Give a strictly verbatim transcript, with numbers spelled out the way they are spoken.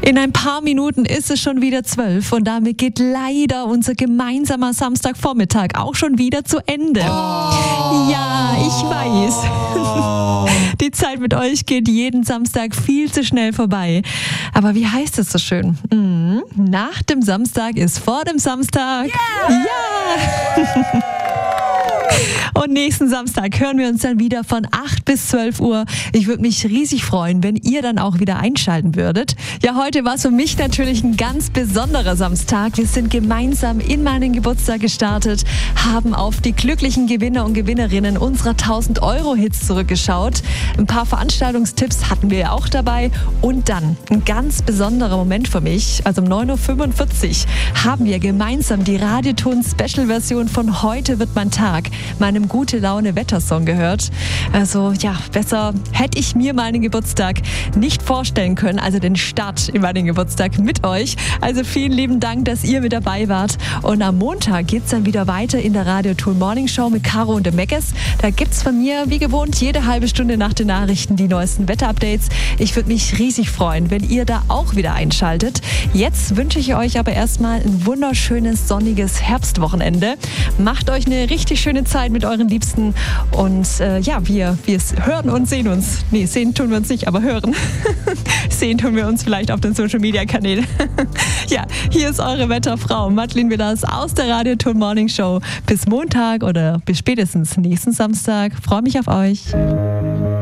In ein paar Minuten ist es schon wieder zwölf und damit geht leider unser gemeinsamer Samstagvormittag auch schon wieder zu Ende. Oh. Ja, ich weiß. Oh. Die Zeit mit euch geht jeden Samstag viel zu schnell vorbei. Aber wie heißt es so schön? Mhm. Nach dem Samstag ist vor dem Samstag. Yeah. Ja! Und nächsten Samstag hören wir uns dann wieder von acht bis zwölf Uhr. Ich würde mich riesig freuen, wenn ihr dann auch wieder einschalten würdet. Ja, heute war es für mich natürlich ein ganz besonderer Samstag. Wir sind gemeinsam in meinen Geburtstag gestartet, haben auf die glücklichen Gewinner und Gewinnerinnen unserer tausend Euro Hits zurückgeschaut. Ein paar Veranstaltungstipps hatten wir ja auch dabei. Und dann ein ganz besonderer Moment für mich. Also um neun Uhr fünfundvierzig haben wir gemeinsam die Radioton-Special-Version von Heute wird mein Tag, meinem Gute-Laune-Wettersong gehört. Also ja, besser hätte ich mir meinen Geburtstag nicht vorstellen können, also den Start in meinen Geburtstag mit euch. Also vielen lieben Dank, dass ihr mit dabei wart. Und am Montag geht es dann wieder weiter in der Radioton Morning Show mit Caro und dem Meckes. Da gibt es von mir, wie gewohnt, jede halbe Stunde nach den Nachrichten die neuesten Wetterupdates. Ich würde mich riesig freuen, wenn ihr da auch wieder einschaltet. Jetzt wünsche ich euch aber erstmal ein wunderschönes, sonniges Herbstwochenende. Macht euch eine richtig schöne Zeit mit euren Liebsten und äh, ja, wir, wir hören und sehen uns. Nee, sehen tun wir uns nicht, aber hören. Sehen tun wir uns vielleicht auf den Social Media Kanälen. Ja, hier ist eure Wetterfrau Madeleine Willers aus der Radioton Morning Show. Bis Montag oder bis spätestens nächsten Samstag. Freue mich auf euch.